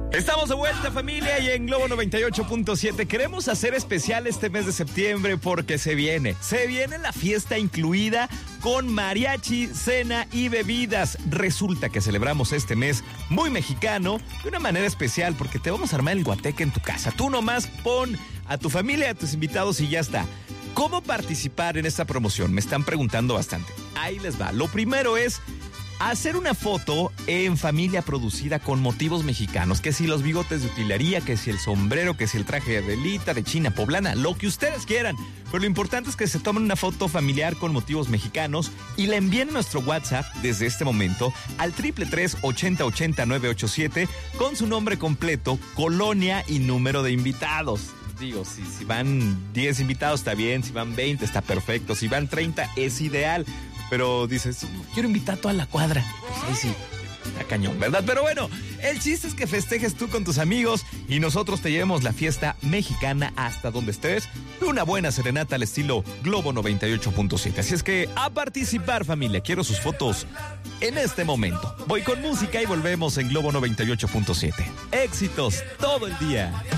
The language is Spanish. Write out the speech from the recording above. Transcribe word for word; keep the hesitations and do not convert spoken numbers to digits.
Estamos de vuelta, familia, y en Globo noventa y ocho punto siete queremos hacer especial este mes de septiembre porque se viene, se viene la fiesta incluida con mariachi, cena y bebidas. Resulta que celebramos este mes muy mexicano de una manera especial porque te vamos a armar el guateque en tu casa. Tú nomás pon a tu familia, a tus invitados y ya está. ¿Cómo participar en esta promoción? Me están preguntando bastante. Ahí les va. Lo primero es hacer una foto en familia producida con motivos mexicanos, que si los bigotes de utilería, que si el sombrero, que si el traje de velita, de china poblana, lo que ustedes quieran. Pero lo importante es que se tomen una foto familiar con motivos mexicanos y la envíen a nuestro WhatsApp desde este momento al triple tres, ochenta, ochenta, nueve ocho siete con su nombre completo, colonia y número de invitados. Digo, si, si van diez invitados está bien, si van veinte está perfecto, si van treinta es ideal. Pero dices, quiero invitar a toda la cuadra. Pues ahí sí, está cañón, ¿verdad? Pero bueno, el chiste es que festejes tú con tus amigos y nosotros te llevemos la fiesta mexicana hasta donde estés. Una buena serenata al estilo Globo noventa y ocho punto siete. Así es que a participar, familia. Quiero sus fotos en este momento. Voy con música y volvemos en Globo noventa y ocho punto siete. Éxitos todo el día.